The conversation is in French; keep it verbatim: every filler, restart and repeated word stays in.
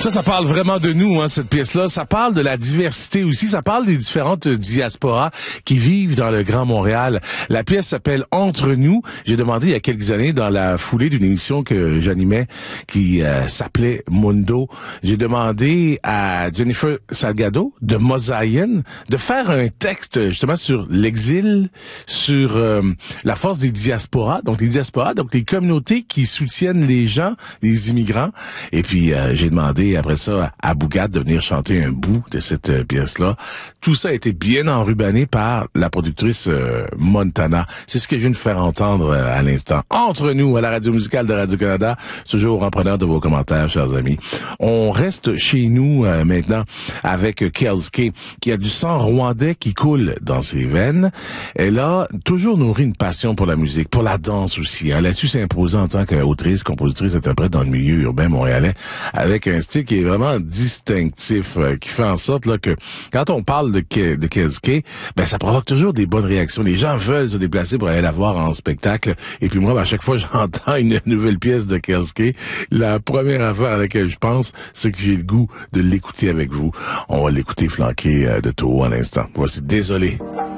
Ça, ça parle vraiment de nous, hein, cette pièce-là. Ça parle de la diversité aussi. Ça parle des différentes diasporas qui vivent dans le Grand Montréal. La pièce s'appelle Entre nous. J'ai demandé il y a quelques années, dans la foulée d'une émission que j'animais, qui euh, s'appelait Mundo, j'ai demandé à Jennifer Salgado de Mosaïen de faire un texte justement sur l'exil, sur euh, la force des diasporas, donc les diasporas, donc les communautés qui soutiennent les gens, les immigrants. Et puis euh, j'ai demandé après ça à Bougat de venir chanter un bout de cette euh, pièce-là. Tout ça a été bien enrubanné par la productrice euh, Montana. C'est ce que je viens de faire entendre euh, à l'instant. Entre nous, à la radio musicale de Radio-Canada, toujours en preneur de vos commentaires, chers amis. On reste chez nous euh, maintenant avec Kelske, qui a du sang rwandais qui coule dans ses veines. Elle a toujours nourri une passion pour la musique, pour la danse aussi. Elle a su s'imposer en tant qu'autrice, compositrice, interprète dans le milieu urbain montréalais, avec un style qui est vraiment distinctif, euh, qui fait en sorte là que quand on parle de, Ke- de Kelske, ben ça provoque toujours des bonnes réactions. Les gens veulent se déplacer pour aller la voir en spectacle. Et puis moi, ben, à chaque fois j'entends une nouvelle pièce de Kelske, la première affaire à laquelle je pense, c'est que j'ai le goût de l'écouter avec vous. On va l'écouter flanqué euh, de Toho à l'instant. Voici Désolé.